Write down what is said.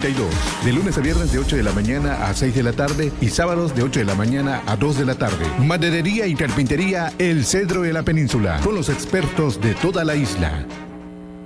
32. De lunes a viernes de 8 de la mañana a 6 de la tarde y sábados de 8 de la mañana a 2 de la tarde. Maderería y carpintería El Cedro de la Península, con los expertos de toda la isla.